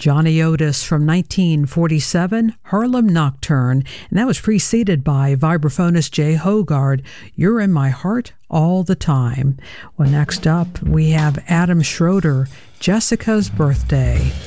Johnny Otis from 1947, Harlem Nocturne, and that was preceded by vibraphonist Jay Hogarth, You're in My Heart All the Time. Well, next up, we have Adam Schroeder, Jessica's Birthday.